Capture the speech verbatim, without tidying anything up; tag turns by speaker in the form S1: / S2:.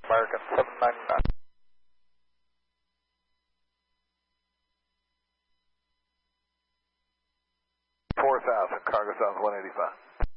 S1: American seven ninety-nine. four thousand, cargo south one eighty-five.